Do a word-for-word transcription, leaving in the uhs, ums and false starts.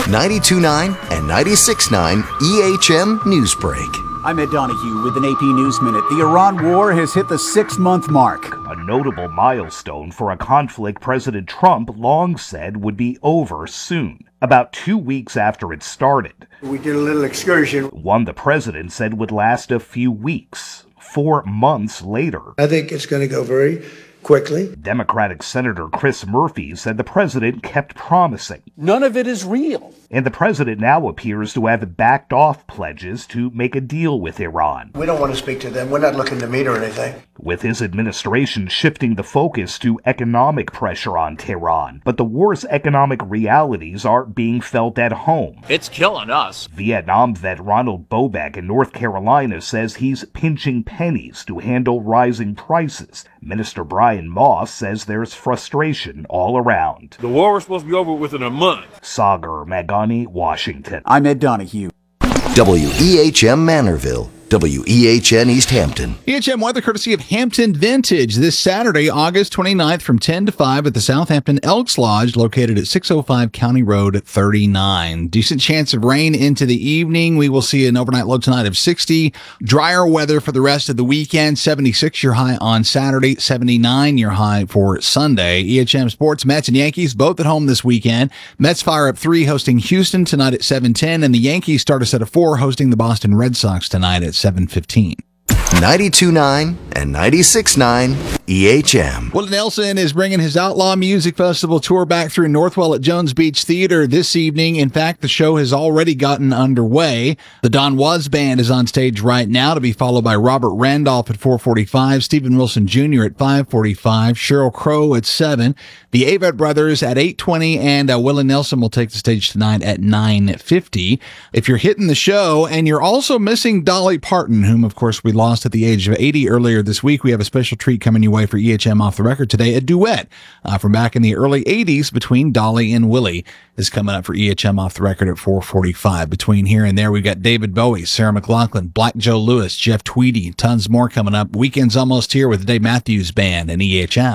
ninety-two point nine and ninety-six point nine E H M Newsbreak. I'm Ed Donahue with an A P News Minute. The Iran war has hit the six-month mark. A notable milestone for a conflict President Trump long said would be over soon, about two weeks after it started. We did a little excursion. One the president said would last a few weeks. Four months later, I think it's going to go very quickly. Democratic Senator Chris Murphy said the president kept promising. None of it is real. And the president now appears to have backed off pledges to make a deal with Iran. We don't want to speak to them. We're not looking to meet or anything. With his administration shifting the focus to economic pressure on Tehran. But the war's economic realities are being felt at home. It's killing us. Vietnam vet Ronald Bobek in North Carolina says he's pinching pennies to handle rising prices. Minister Brian Moss says there's frustration all around. The war was supposed to be over within a month. Sagar Magani, Washington. I'm Ed Donahue. W E H M Manorville. W E H N East Hampton. E H M weather courtesy of Hampton Vintage this Saturday, August twenty-ninth from ten to five at the Southampton Elks Lodge located at six oh five County Road thirty-nine. Decent chance of rain into the evening. We will see an overnight low tonight of sixty. Drier weather for the rest of the weekend. seventy-six your high on Saturday, seventy-nine your high for Sunday. E H M Sports, Mets and Yankees both at home this weekend. Mets fire up three hosting Houston tonight at seven ten, and the Yankees start a set of four hosting the Boston Red Sox tonight at seven fifteen. ninety-two point nine and ninety-six point nine E H M. Willie Nelson is bringing his Outlaw Music Festival tour back through Northwell at Jones Beach Theater this evening. In fact, the show has already gotten underway. The Don Was Band is on stage right now, to be followed by Robert Randolph at four forty-five, Stephen Wilson Junior at five forty-five, Sheryl Crow at seven, the Avett Brothers at eight twenty, and uh, Willie Nelson will take the stage tonight at nine fifty. If you're hitting the show and you're also missing Dolly Parton, whom, of course, we lost at the age of eighty earlier this week, we have a special treat coming your way for E H M Off the Record today. A duet uh, from back in the early eighties between Dolly and Willie is coming up for E H M Off the Record at four forty-five. Between here and there, we've got David Bowie, Sarah McLachlan, Black Joe Lewis, Jeff Tweedy, tons more coming up. Weekend's almost here with the Dave Matthews Band and E H M.